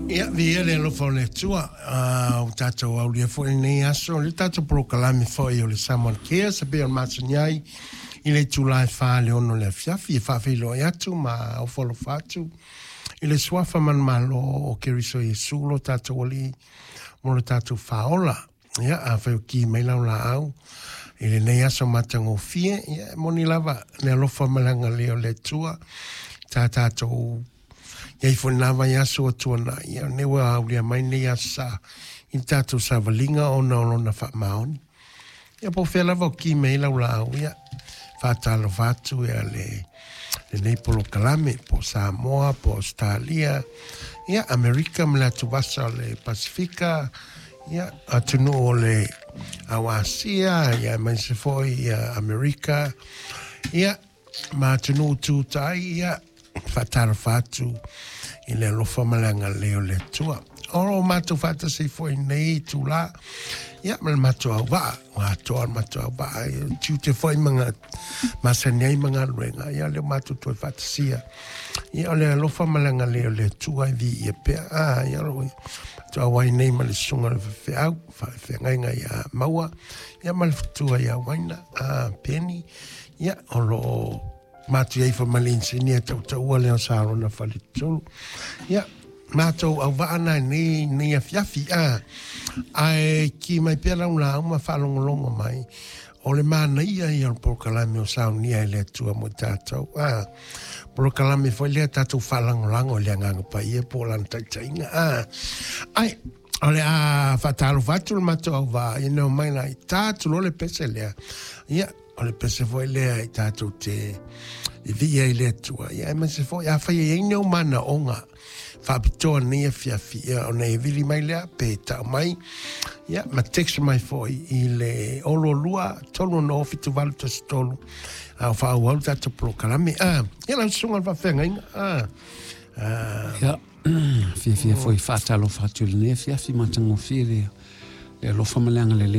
Ia via le lo fo le tua o tatou au le fo nei aso le tatou prokalami fo i o le Samoan Care sa be on masanyai i le tulai fa le ono le fiafi e fa filo i atu ma o folo fatu i le swafa man malo o keriso i sulo tatou ali mo le tatou faola ia a fa ki mai la au i le nei aso matango fie ia moni lava le alofa malanga le o le tua tatou ia i whanava ia so tuana ia newa aulia mai nei asa i tātou sa valinga o na olona wha maoni. Ia po whela vau ki mei lau la au ia whatalo vatu ia le nei polo kalame po Samoa, po Australia, ia Amerika mele atu vasa o le Pasifika, ia atunu o le Awasia, ia mai se foi ia Amerika, ia ma atunu tūtai ia whataro whatu i le lofa malanga leo le tua. Oro matu whata se foi nei tu la. Ia mal matu au waa. Wa toa matu au waa. Tiu te foi manga masaniai manga ruenga. Ia leo matu toi whata sia. Ia le lofa malanga leo le tua i vi ia pea. Ia roi. Tu au wai nei mali sunga le whewheau. Whengainga ia maua. Ia mali futua ia waina. Penny. Ia olo matu iai whamalin sinia tau ua leo sārona whalitolu. Ia, mātou au waana ni a fiafi ai ki mai pēra una uma whalongolongo mai. O le mana ia i al porokalami o saunia i le tua mo tātou. Porokalami foi lea tātou whalangolango lea nganga pa ia po lan taitainga. Ai, o le whatalo whatu le mātou au wā. I nao mai nai tātou lo le pese lea. Ia, o le pese foi lea i tātou te i via i lea tua. Ia ma se foi a whai e neo mana onga whapitoa nia fiafi o nei vili mai lea pe tau mai. Ia ma teksa mai foi i le olo lua tolu no fitu walu tasi tolu au whau au tātou porokalami. Ia lau sunga wa whenga inga. Ia fiafia foi whatalo whatulne fiafi matango fire le alofa malanga le